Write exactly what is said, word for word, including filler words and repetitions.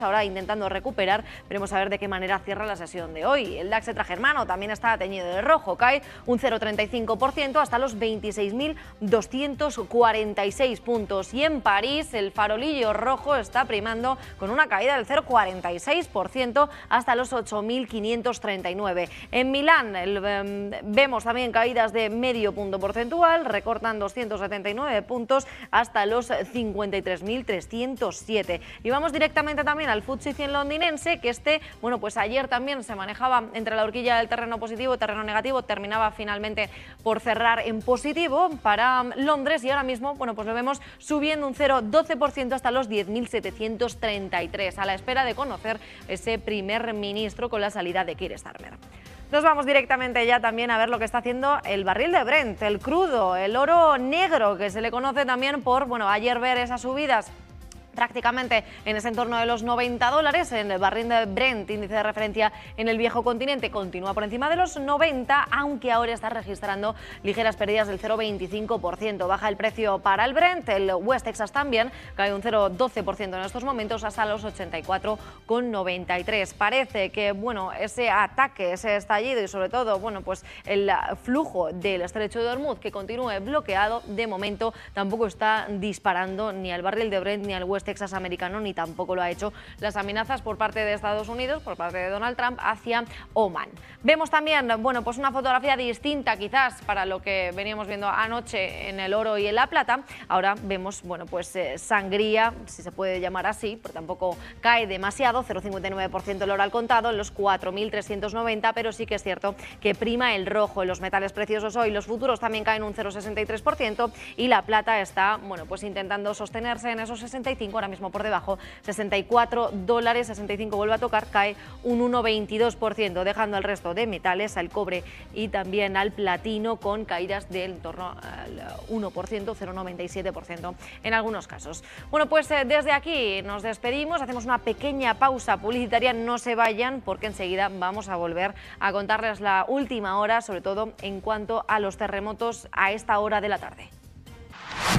ahora intentando recuperar. Veremos a ver de qué manera cierra la sesión de hoy. El DAX germano también está teñido de rojo, cae un cero coma treinta y cinco por ciento hasta los veintiséis mil doscientos cuarenta y seis puntos. Y en París el farolillo rojo está primando con una caída del cero coma cuarenta y seis por ciento hasta los ocho mil quinientos treinta y nueve. En Milán el, um, vemos también caídas de medio punto porcentual, recortan doscientos setenta y nueve puntos hasta los cincuenta y tres mil trescientos siete. Y vamos directamente también al F T S E cien londinense, que este, bueno, pues ayer también se manejaba entre la horquilla del terreno positivo y terreno negativo, terminaba finalmente por cerrar en positivo para Londres y ahora mismo, bueno, pues lo vemos subiendo un cero coma doce por ciento hasta los diez mil setecientos treinta y tres, a la espera de conocer ese primer ministro con la salida de Keir Starmer. Nos vamos directamente ya también a ver lo que está haciendo el barril de Brent, el crudo, el oro negro, que se le conoce también por, bueno, ayer ver esas subidas prácticamente en ese entorno de los noventa dólares. En el barril de Brent, índice de referencia en el viejo continente, continúa por encima de los noventa, aunque ahora está registrando ligeras pérdidas del cero coma veinticinco por ciento. Baja el precio para el Brent, el West Texas también cae un cero coma doce por ciento en estos momentos hasta los ochenta y cuatro coma noventa y tres. Parece que, bueno, ese ataque, ese estallido y sobre todo, bueno, pues el flujo del estrecho de Hormuz que continúe bloqueado, de momento tampoco está disparando ni al barril de Brent ni al West Texas americano, ni tampoco lo ha hecho las amenazas por parte de Estados Unidos, por parte de Donald Trump, hacia Oman. Vemos también, bueno, pues una fotografía distinta quizás para lo que veníamos viendo anoche en el oro y en la plata. Ahora vemos, bueno, pues eh, sangría, si se puede llamar así, pero tampoco cae demasiado, cero coma cincuenta y nueve por ciento el oro al contado en los cuatro mil trescientos noventa, pero sí que es cierto que prima el rojo. En los metales preciosos hoy los futuros también caen un cero coma sesenta y tres por ciento y la plata está, bueno, pues intentando sostenerse en esos sesenta y cinco, ahora mismo por debajo, sesenta y cuatro dólares, sesenta y cinco vuelve a tocar, cae un uno coma veintidós por ciento, dejando al resto de metales, al cobre y también al platino con caídas del torno al uno por ciento, cero coma noventa y siete por ciento en algunos casos. Bueno, pues eh, desde aquí nos despedimos, hacemos una pequeña pausa publicitaria, no se vayan porque enseguida vamos a volver a contarles la última hora, sobre todo en cuanto a los terremotos a esta hora de la tarde.